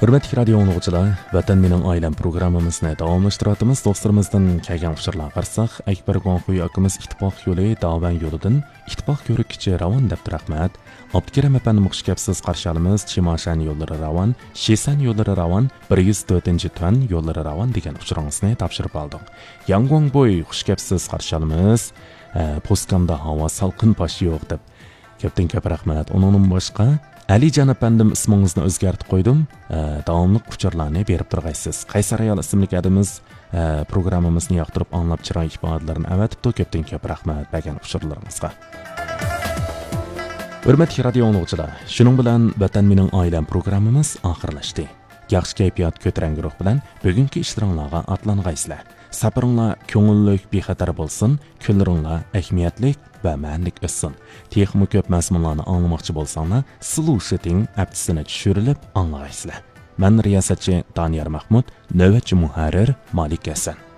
Hürmetli radio dinləyicilər, Vatan Mening Ailəm proqramımızı davamlaşdırırıq. Dostlarımızdan kelgan uçurlar qarşısaq, Akbar Qonxuy akımız ittifoq yo'li davan yo'lidan ittifoq ko'rikkichi ravon deb rahmat. Abdukarim efendi muxshkapsiz qarşalımız Chimashan yo'llari ravon, Shesan yo'llari ravon, 104-tuan yo'llari ravon degan uchuringizni topshirib oldik. Yangon bo'y xushkapsiz qarşalımız postkamda havo salqin pashi yo'q deb. Ko'p rahmat. Uningdan boshqa Alijon apandim ismingizni o'zgartib qo'ydim. Davomli uchurlarni berib turg'aysiz. Qaysar ayol ismli adimiz programmamizni yoqtirib anglab chiroy ifodalarini avatibdi. Ko'p rahmat bergan uchurlaringizga. Hurmatli radio dinləyicilər, shuning bilan Vatan Mening Ailəm programmamiz oxirlashdi. Yaxshi kayfiyat ko'tarangi ruh bilan bugungi ishlaringizga atlang'aysizlar. Safaringlar ko'ngillik bexatar bo'lsin, kunlaringlar ahamiyatli va ma'nilik o'tsin. Texnik ko'p mazmunlarni anglamoqchi bo'lsanglar, Solution appsini tushirilib anglaysizlar. Men riyosatchi Daniyar Mahmud, navbatchi muharrir Malik Hasan.